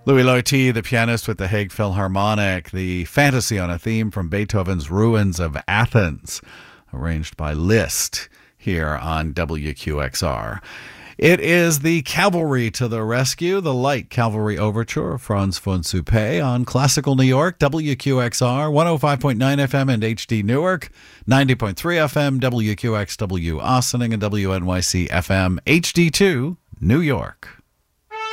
Louis Lortie, the pianist with the Hague Philharmonic, the fantasy on a theme from Beethoven's Ruins of Athens, arranged by Liszt here on WQXR. It is the Cavalry to the Rescue, the Light Cavalry Overture of Franz von Suppé on Classical New York, WQXR, 105.9 FM and HD Newark, 90.3 FM, WQXW Ossining, and WNYC FM, HD2, New York.